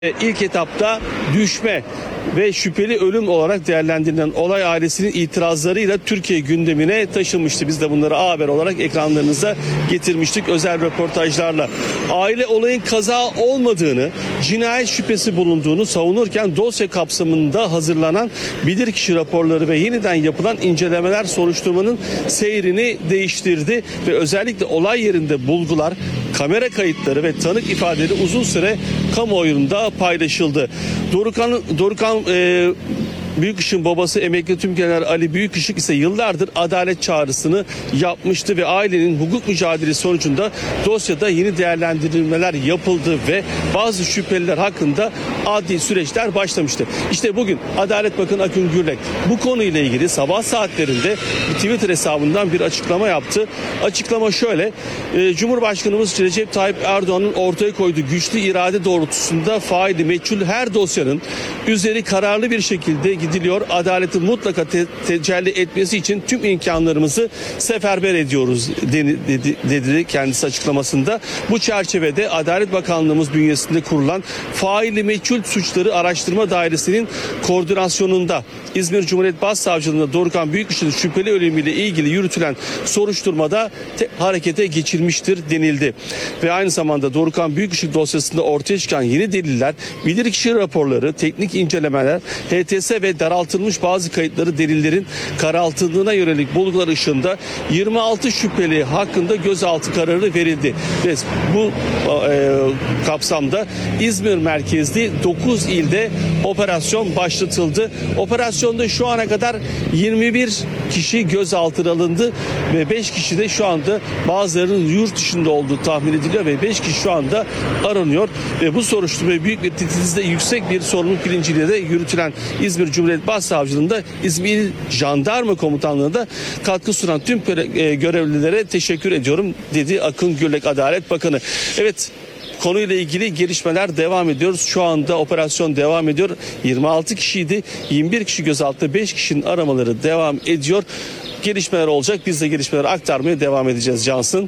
İlk etapta düşme ve şüpheli ölüm olarak değerlendirilen olay ailesinin itirazlarıyla Türkiye gündemine taşınmıştı. Biz de bunları haber olarak ekranlarınıza getirmiştik özel röportajlarla. Aile olayın kaza olmadığını, cinayet şüphesi bulunduğunu savunurken dosya kapsamında hazırlanan bilirkişi raporları ve yeniden yapılan incelemeler soruşturmanın seyrini değiştirdi ve özellikle olay yerinde bulgular, kamera kayıtları ve tanık ifadeleri uzun süre kamuoyunda paylaşıldı. Dorukhan Büyükışık'ın babası emekli tümgeneral Ali Büyükışık ise yıllardır adalet çağrısını yapmıştı ve ailenin hukuk mücadelesi sonucunda dosyada yeni değerlendirmeler yapıldı ve bazı şüpheliler hakkında adli süreçler başlamıştı. İşte bugün Adalet Bakanı Akın Gürlek bu konuyla ilgili sabah saatlerinde Twitter hesabından bir açıklama yaptı. Açıklama şöyle: Cumhurbaşkanımız Recep Tayyip Erdoğan'ın ortaya koyduğu güçlü irade doğrultusunda faili meçhul her dosyanın üzeri kararlı bir şekilde gidiliyor. Adaletin mutlaka tecelli etmesi için tüm imkanlarımızı seferber ediyoruz dedi kendisi açıklamasında. Bu çerçevede Adalet Bakanlığımız bünyesinde kurulan faili meçhul suçları araştırma dairesinin koordinasyonunda İzmir Cumhuriyet Başsavcılığında Dorukhan Büyükışık'ın şüpheli ölümüyle ilgili yürütülen soruşturmada harekete geçirmiştir denildi. Ve aynı zamanda Dorukhan Büyükışık dosyasında ortaya çıkan yeni deliller, bilirkişi raporları, teknik incelemeler, HTS ve daraltılmış bazı kayıtları delillerin karartılığına yönelik bulgular ışığında 26 şüpheli hakkında gözaltı kararı verildi. Ve bu kapsamda İzmir merkezli 9 ilde operasyon başlatıldı. Operasyonda şu ana kadar 21 kişi gözaltına alındı ve 5 kişi de şu anda bazılarının yurt dışında olduğu tahmin ediliyor ve 5 kişi şu anda aranıyor. Ve bu soruşturma büyük ve titizde yüksek bir sorumluluk bilinciyle de yürütülen İzmir Cumhuriyet Başsavcılığında İzmir Jandarma Komutanlığı'nda katkı sunan tüm görevlilere teşekkür ediyorum dedi Akın Gürlek Adalet Bakanı. Evet, konuyla ilgili gelişmeler devam ediyor. Şu anda operasyon devam ediyor. 26 kişiydi. 21 kişi gözaltında, 5 kişinin aramaları devam ediyor. Gelişmeler olacak. Biz de gelişmeleri aktarmaya devam edeceğiz Cansın.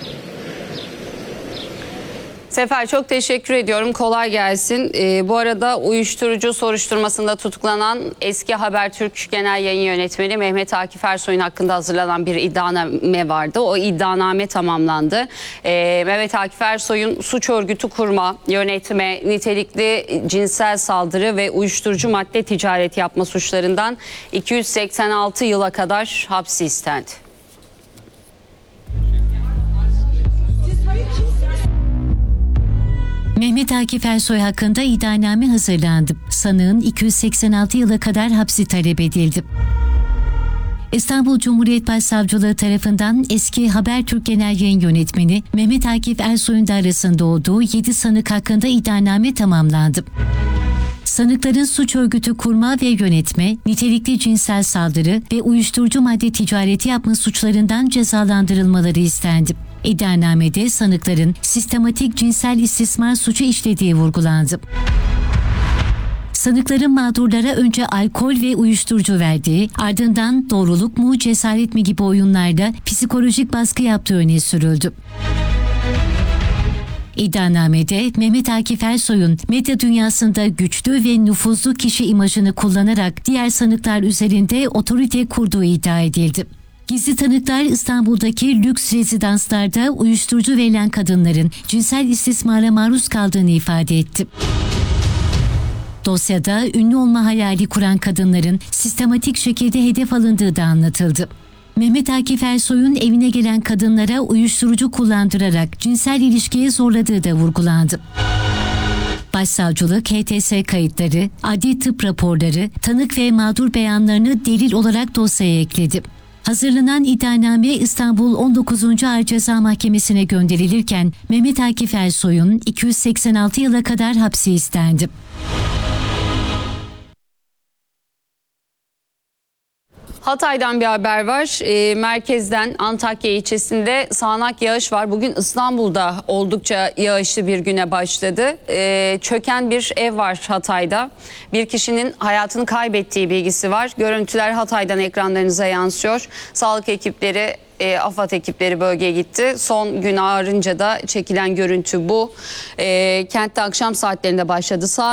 Sefer, çok teşekkür ediyorum. Kolay gelsin. Bu arada uyuşturucu soruşturmasında tutuklanan eski Habertürk Genel Yayın Yönetmeni Mehmet Akif Ersoy'un hakkında hazırlanan bir iddianame vardı. O iddianame tamamlandı. Mehmet Akif Ersoy'un suç örgütü kurma, yönetme, nitelikli cinsel saldırı ve uyuşturucu madde ticareti yapma suçlarından 286 yıla kadar hapsi istendi. Mehmet Akif Ersoy hakkında iddianame hazırlandı. Sanığın 286 yıla kadar hapsi talep edildi. İstanbul Cumhuriyet Başsavcılığı tarafından eski Habertürk Genel Yayın Yönetmeni Mehmet Akif Ersoy'un da arasında olduğu 7 sanık hakkında iddianame tamamlandı. Sanıkların suç örgütü kurma ve yönetme, nitelikli cinsel saldırı ve uyuşturucu madde ticareti yapma suçlarından cezalandırılmaları istendi. İddianamede sanıkların sistematik cinsel istismar suçu işlediği vurgulandı. Sanıkların mağdurlara önce alkol ve uyuşturucu verdiği, ardından doğruluk mu cesaret mi gibi oyunlarda psikolojik baskı yaptığı öne sürüldü. İddianamede Mehmet Akif Ersoy'un medya dünyasında güçlü ve nüfuzlu kişi imajını kullanarak diğer sanıklar üzerinde otorite kurduğu iddia edildi. Gizli tanıklar İstanbul'daki lüks rezidanslarda uyuşturucu verilen kadınların cinsel istismara maruz kaldığını ifade etti. Dosyada ünlü olma hayali kuran kadınların sistematik şekilde hedef alındığı da anlatıldı. Mehmet Akif Ersoy'un evine gelen kadınlara uyuşturucu kullandırarak cinsel ilişkiye zorladığı da vurgulandı. Başsavcılık HTS kayıtları, adli tıp raporları, tanık ve mağdur beyanlarını delil olarak dosyaya ekledi. Hazırlanan iddianame İstanbul 19. Ağır Ceza Mahkemesi'ne gönderilirken Mehmet Akif Ersoy'un 286 yıla kadar hapsi istendi. Hatay'dan bir haber var. Merkezden Antakya ilçesinde sağanak yağış var. Bugün İstanbul'da oldukça yağışlı bir güne başladı. Çöken bir ev var Hatay'da. Bir kişinin hayatını kaybettiği bilgisi var. Görüntüler Hatay'dan ekranlarınıza yansıyor. Sağlık ekipleri AFAD ekipleri bölgeye gitti. Son gün ağarınca da çekilen görüntü bu. Kentte akşam saatlerinde başladı.